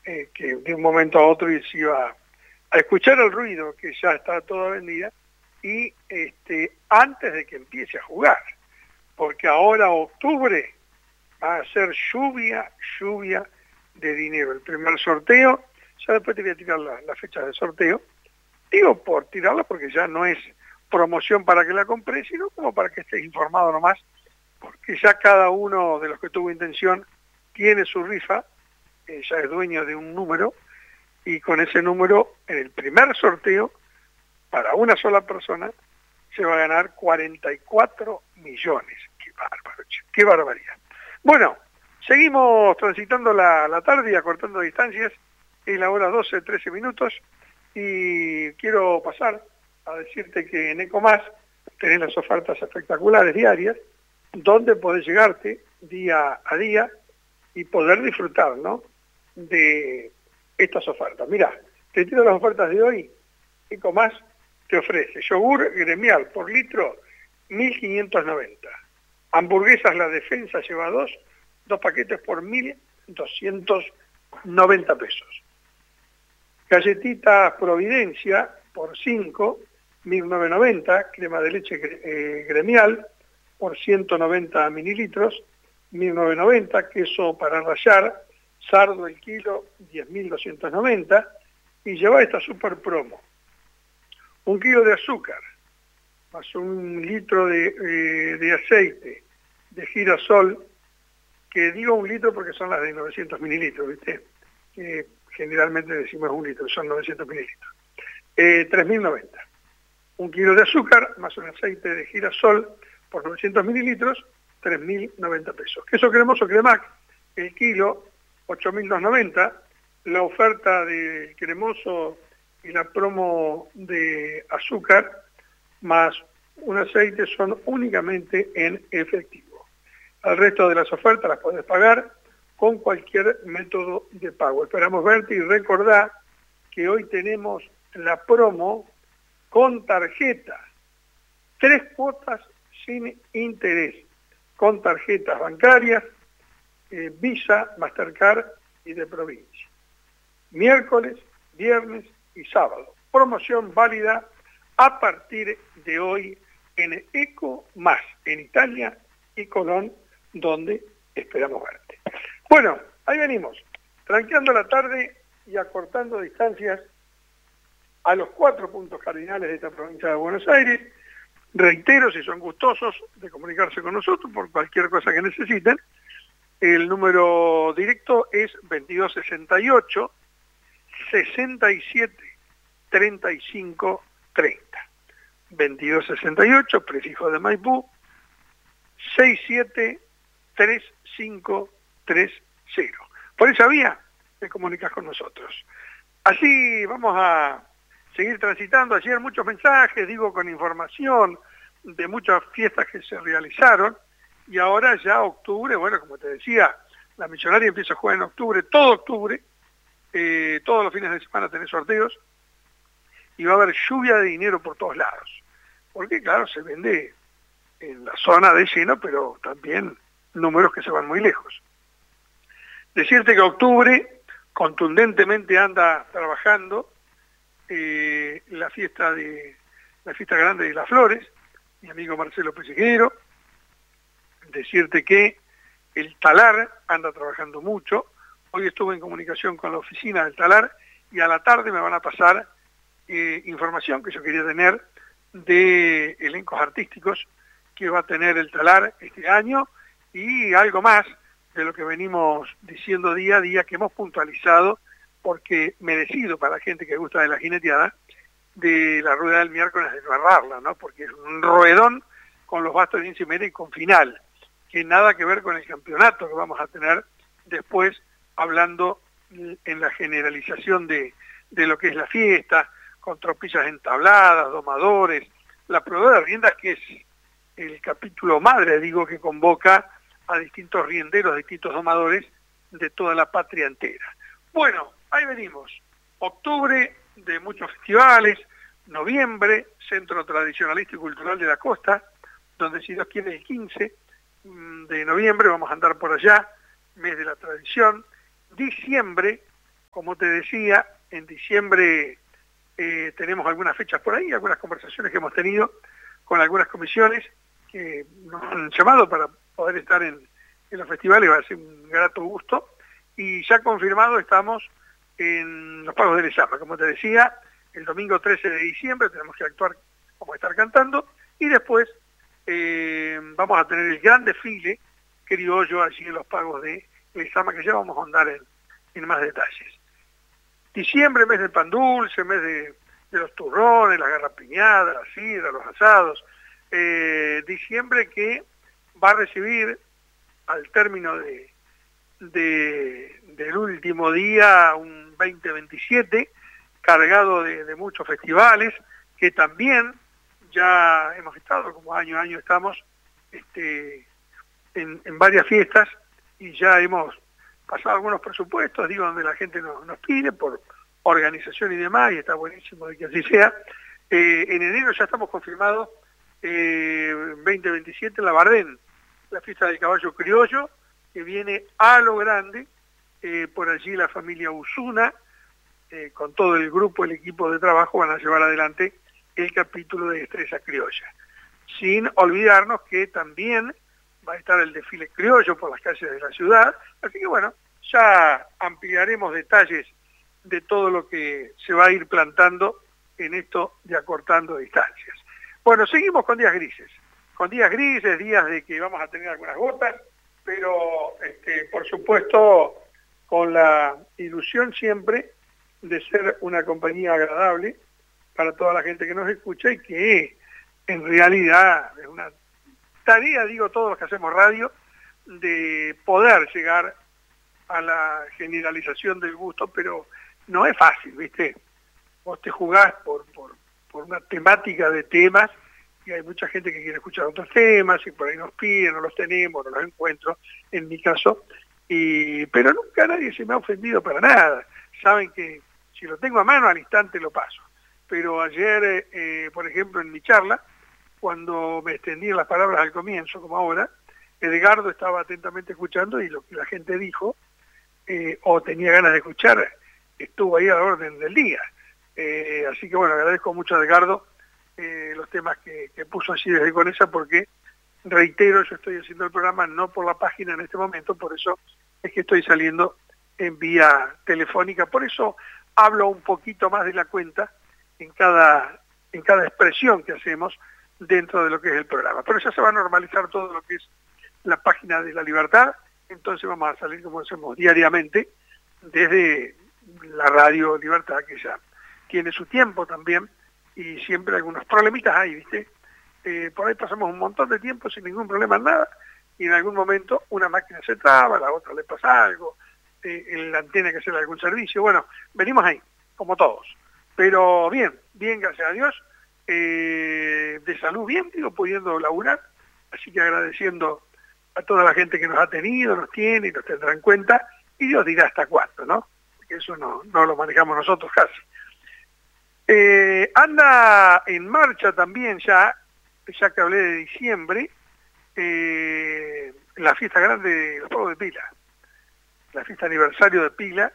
que de un momento a otro se iba a escuchar el ruido, que ya está toda vendida, y antes de que empiece a jugar, porque ahora octubre va a ser lluvia de dinero. El primer sorteo, ya después te voy a tirar la fecha de sorteo, digo por tirarla porque ya no es promoción para que la compres, sino como para que estés informado nomás, porque ya cada uno de los que tuvo intención tiene su rifa, ya es dueño de un número, y con ese número, en el primer sorteo, para una sola persona, se va a ganar 44 millones. ¡Qué bárbaro, qué barbaridad! Bueno, seguimos transitando la tarde y acortando distancias. Es la hora 12, 13 minutos, y quiero pasar a decirte que en Ecomás tenés las ofertas espectaculares diarias, donde podés llegarte día a día y poder disfrutar, ¿no?, de estas ofertas. Mirá, te tiro las ofertas de hoy. Ecomás te ofrece yogur gremial por litro 1.590. Hamburguesas La Defensa lleva dos paquetes por 1.290 pesos. Galletitas Providencia por 5, 1.990. Crema de leche gremial por 190 mililitros, 1.990. Queso para rallar, sardo el kilo, 10.290. Y lleva esta super promo: 1 kilo de azúcar, más 1 litro de aceite de girasol, que digo 1 litro porque son las de 900 mililitros, ¿viste? Generalmente decimos 1 litro, son 900 mililitros. 3.090. 1 kilo de azúcar, más un aceite de girasol por 900 mililitros, 3.090 pesos. Queso cremoso Cremac, el kilo, 8.290. La oferta de cremoso y la promo de azúcar más un aceite son únicamente en efectivo. El resto de las ofertas las podés pagar con cualquier método de pago. Esperamos verte y recordá que hoy tenemos la promo con tarjeta, 3 cuotas sin interés, con tarjetas bancarias, Visa, Mastercard y de provincia. Miércoles, viernes y sábado. Promoción válida a partir de hoy en Ecomás, en Italia y Colón, donde esperamos verte. Bueno, ahí venimos, tranqueando la tarde y acortando distancias a los 4 puntos cardinales de esta provincia de Buenos Aires. Reitero, si son gustosos de comunicarse con nosotros por cualquier cosa que necesiten, el número directo es 2268 67 35 30. 2268, prefijo de Maipú, 67 35 30. Por esa vía te comunicas con nosotros. Así vamos a seguir transitando. Ayer muchos mensajes, digo, con información de muchas fiestas que se realizaron, y ahora ya octubre, bueno, como te decía, la Millonaria empieza a jugar en octubre, todo octubre, todos los fines de semana tenés sorteos, y va a haber lluvia de dinero por todos lados, porque claro, se vende en la zona de lleno, pero también números que se van muy lejos. Decirte que octubre contundentemente anda trabajando la fiesta grande de las flores, mi amigo Marcelo Pellegrero. Decirte que el talar anda trabajando mucho. Hoy estuve en comunicación con la oficina del talar y a la tarde me van a pasar información que yo quería tener de elencos artísticos que va a tener el talar este año, y algo más de lo que venimos diciendo día a día, que hemos puntualizado porque merecido para la gente que gusta de la jineteada, de la rueda del miércoles de no errarla, ¿no? Porque es un ruedón con los bastos de encimera y con final, que nada que ver con el campeonato que vamos a tener después, hablando en la generalización de lo que es la fiesta, con tropillas entabladas, domadores, la prueba de riendas, que es el capítulo madre, digo, que convoca a distintos rienderos, distintos domadores de toda la patria entera. Bueno, ahí venimos. Octubre de muchos festivales, noviembre, Centro Tradicionalista y Cultural de la Costa, donde si Dios quiere el 15 de noviembre vamos a andar por allá, mes de la tradición. Diciembre, como te decía, en diciembre tenemos algunas fechas por ahí, algunas conversaciones que hemos tenido con algunas comisiones que nos han llamado para poder estar en los festivales, va a ser un grato gusto, y ya confirmado estamos en los pagos del ESAMA. Como te decía, el domingo 13 de diciembre tenemos que actuar, vamos a estar cantando, y después vamos a tener el gran desfile criollo allí en los pagos de ESAMA, que ya vamos a andar en más detalles. Diciembre, mes del pan dulce, mes de los turrones, la garrapiñada, la sidra, los asados. Diciembre que va a recibir, al término del último día, un 2027, cargado de muchos festivales, que también ya hemos estado, como año a año estamos, en varias fiestas, y ya hemos pasado algunos presupuestos, digo, donde la gente nos pide por organización y demás, y está buenísimo de que así sea. En enero ya estamos confirmados 2027 la Bardén, la fiesta del caballo criollo, que viene a lo grande, por allí la familia Usuna, con todo el grupo, el equipo de trabajo, van a llevar adelante el capítulo de Destreza Criolla. Sin olvidarnos que también va a estar el desfile criollo por las calles de la ciudad, así que bueno, ya ampliaremos detalles de todo lo que se va a ir plantando en esto de acortando distancias. Bueno, seguimos con días grises, días de que vamos a tener algunas gotas, pero por supuesto con la ilusión siempre de ser una compañía agradable para toda la gente que nos escucha, y que en realidad es una tarea, digo, todos los que hacemos radio, de poder llegar a la generalización del gusto, pero no es fácil, ¿viste? Vos te jugás por una temática de temas, y hay mucha gente que quiere escuchar otros temas, y por ahí nos piden, no los tenemos, no los encuentro, en mi caso, pero nunca nadie se me ha ofendido para nada. Saben que si lo tengo a mano, al instante lo paso. Pero ayer, por ejemplo, en mi charla, cuando me extendí las palabras al comienzo, como ahora, Edgardo estaba atentamente escuchando, y lo que la gente dijo, o tenía ganas de escuchar, estuvo ahí a la orden del día. Así que bueno, agradezco mucho a Edgardo los temas que puso así desde Conesa, porque, reitero, yo estoy haciendo el programa no por la página en este momento, por eso es que estoy saliendo en vía telefónica, por eso hablo un poquito más de la cuenta en cada expresión que hacemos dentro de lo que es el programa. Pero ya se va a normalizar todo lo que es la página de La Libertad, entonces vamos a salir como hacemos diariamente desde la Radio Libertad, que ya tiene su tiempo también, y siempre algunos problemitas hay, ¿viste? Por ahí pasamos un montón de tiempo sin ningún problema en nada, y en algún momento una máquina se traba, la otra le pasa algo, en la antena hay que hacerle algún servicio. Bueno, venimos ahí, como todos. Pero bien, gracias a Dios, de salud bien, digo, pudiendo laburar, así que agradeciendo a toda la gente que nos ha tenido, nos tiene y nos tendrá en cuenta, y Dios dirá hasta cuándo, ¿no? Porque eso no lo manejamos nosotros casi. Anda en marcha también ya que hablé de diciembre, la fiesta grande de los Pagos de Pila, la fiesta aniversario de Pila.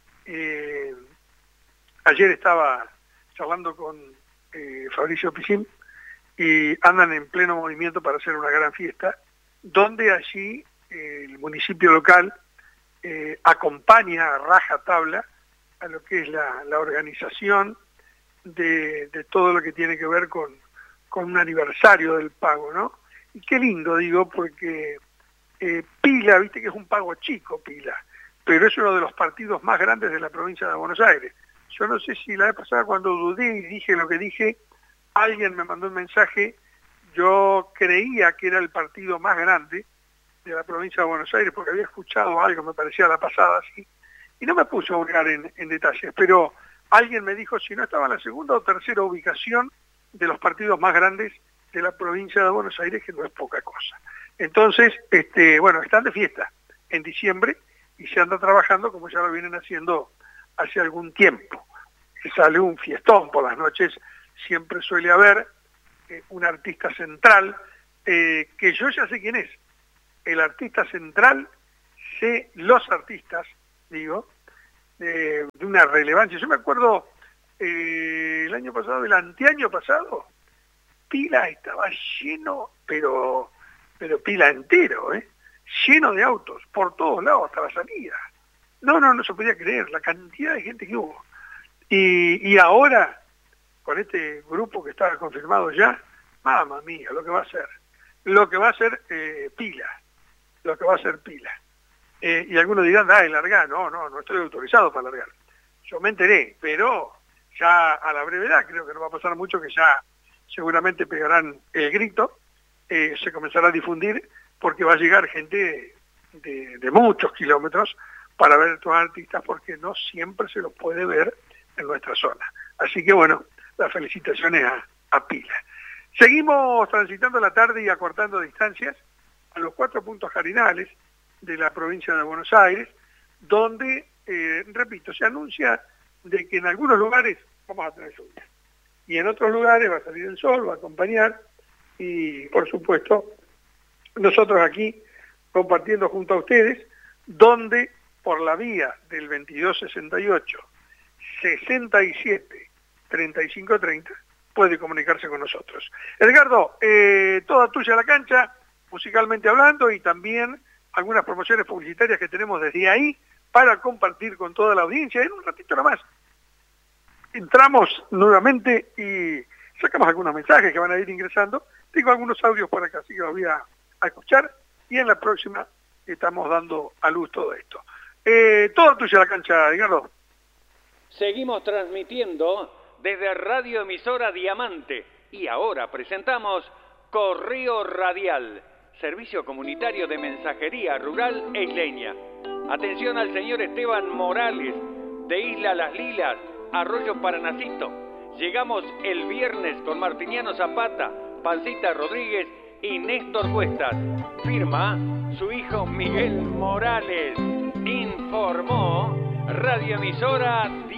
Ayer estaba charlando con Fabricio Piscín, y andan en pleno movimiento para hacer una gran fiesta, donde allí el municipio local acompaña a rajatabla a lo que es la organización de todo lo que tiene que ver con un aniversario del pago, ¿no? Y qué lindo, digo, porque Pila, viste que es un pago chico, Pila, pero es uno de los partidos más grandes de la provincia de Buenos Aires. Yo no sé si la vez pasada, cuando dudé y dije lo que dije, alguien me mandó un mensaje, yo creía que era el partido más grande de la provincia de Buenos Aires, porque había escuchado algo, me parecía la pasada así, y no me puse a hurgar en detalles, pero alguien me dijo si no estaba en la segunda o tercera ubicación de los partidos más grandes de la provincia de Buenos Aires, que no es poca cosa. Entonces, bueno, están de fiesta en diciembre, y se anda trabajando como ya lo vienen haciendo hace algún tiempo. Sale un fiestón por las noches, siempre suele haber un artista central, que yo ya sé quién es. El artista central, sé los artistas, digo, de una relevancia. Yo me acuerdo el año pasado, el anteaño pasado, Pila estaba lleno, pero Pila entero, lleno de autos, por todos lados, hasta la salida. No se podía creer la cantidad de gente que hubo. Y ahora, con este grupo que estaba confirmado ya, mamma mía, lo que va a ser Pila, lo que va a ser Pila. Y algunos dirán, largar, no estoy autorizado para largar. Yo me enteré, pero ya a la brevedad, creo que no va a pasar mucho, que ya seguramente pegarán el grito, se comenzará a difundir, porque va a llegar gente de muchos kilómetros para ver a estos artistas, porque no siempre se los puede ver en nuestra zona. Así que bueno, las felicitaciones a Pila. Seguimos transitando la tarde y acortando distancias a los 4 puntos cardinales de la provincia de Buenos Aires, donde, repito, se anuncia de que en algunos lugares vamos a tener lluvia, y en otros lugares va a salir el sol, va a acompañar, y por supuesto, nosotros aquí compartiendo junto a ustedes, donde por la vía del 2268 67 35 30 puede comunicarse con nosotros. Edgardo, toda tuya la cancha, musicalmente hablando, y también algunas promociones publicitarias que tenemos desde ahí para compartir con toda la audiencia. En un ratito nomás entramos nuevamente y sacamos algunos mensajes que van a ir ingresando. Tengo algunos audios por acá, así que los voy a escuchar, y en la próxima estamos dando a luz todo esto. Toda tuya la cancha, Edgardo. Seguimos transmitiendo desde Radio Emisora Diamante, y ahora presentamos Correo Radial, servicio comunitario de mensajería rural e isleña. Atención al señor Esteban Morales, de Isla Las Lilas, Arroyo Paranacito. Llegamos el viernes con Martiniano Zapata, Pancita Rodríguez y Néstor Cuestas. Firma su hijo Miguel Morales. Informó Radio Emisora